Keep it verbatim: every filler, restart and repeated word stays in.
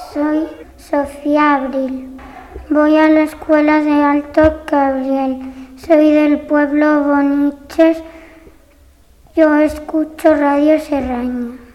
Soy Sofía Abril. Voy a la escuela de Alto Cabriel. Soy del pueblo Boniches. Yo escucho Radio Serraña.